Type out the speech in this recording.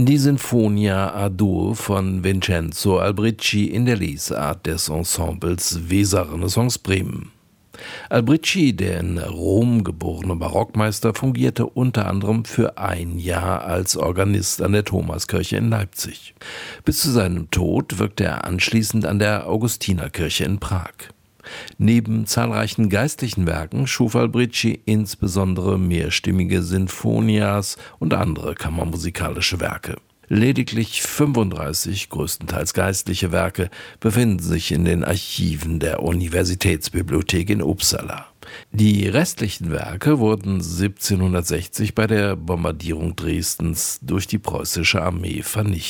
Die Sinfonia A-Dur von Vincenzo Albrici in der Lesart des Ensembles Weser-Renaissance Bremen. Albrici, der in Rom geborene Barockmeister, fungierte unter anderem für ein Jahr als Organist an der Thomaskirche in Leipzig. Bis zu seinem Tod wirkte er anschließend an der Augustinerkirche in Prag. Neben zahlreichen geistlichen Werken schuf Albrici insbesondere mehrstimmige Sinfonias und andere kammermusikalische Werke. Lediglich 35 größtenteils geistliche Werke befinden sich in den Archiven der Universitätsbibliothek in Uppsala. Die restlichen Werke wurden 1760 bei der Bombardierung Dresdens durch die preußische Armee vernichtet.